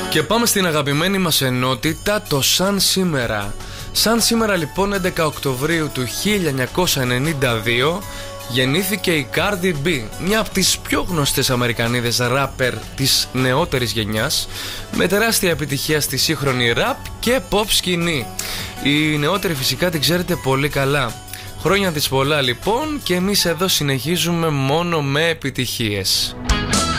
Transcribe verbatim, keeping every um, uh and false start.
Και πάμε στην αγαπημένη μας ενότητα, το Σαν Σήμερα. Σαν σήμερα λοιπόν, έντεκα Οκτωβρίου του χίλια εννιακόσια ενενήντα δύο, γεννήθηκε η Cardi B, μια από τις πιο γνωστές Αμερικανίδες ράπερ της νεότερης γενιάς, με τεράστια επιτυχία στη σύγχρονη ραπ και pop σκηνή. Η νεότερη φυσικά την ξέρετε πολύ καλά. Χρόνια της πολλά λοιπόν, και εμείς εδώ συνεχίζουμε μόνο με επιτυχίες.